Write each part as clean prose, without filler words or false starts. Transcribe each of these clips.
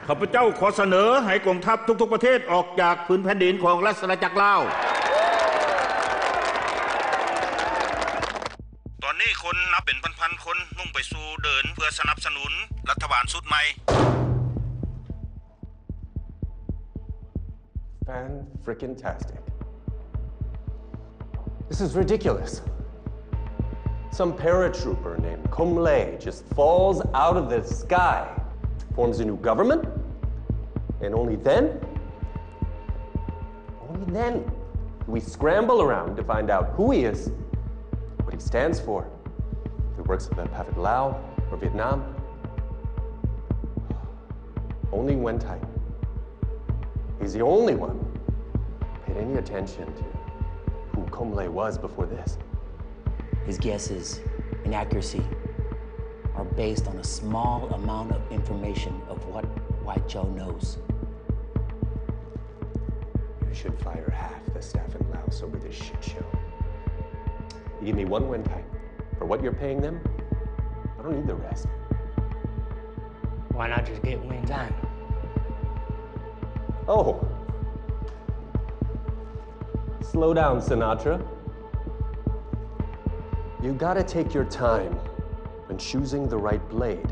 ข้าพเจ้าขอเสนอให้กองทัพทุกๆประเทศออกจากพื้นแผ่นดินของราชอาณาจักรลาวตอนนี้คนนับเป็นพันๆคนมุ่งไปสู่เดินเพื่อสนับสนุนรัฐบาลชุดใหม่ Fan-frickin-tastic. This is ridiculous. Some paratrooper named Kumle just falls out of the sky, forms a new government, and only then we scramble around to find out who he is, what he stands for, if he works for the Pathet Lao or Vietnam. Only Nguyen Thanh. He's the only one who paid any attention to who Kumle was before this. His guesses and accuracy are based on a small amount of information of what White Joe knows. You should fire half the staff in Laos over this shit show. You give me one Nguyen Thanh for what you're paying them, I don't need the rest. Why not just get Nguyen Thanh? Oh. Slow down, Sinatra. You gotta take your time when choosing the right blade.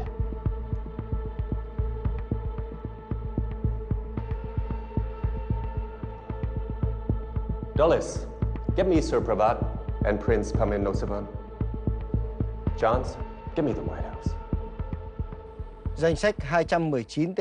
Dulles, get me Sir Pravat and Prince Pamen Nosavan. Johns, get me the White House. Danh sách 219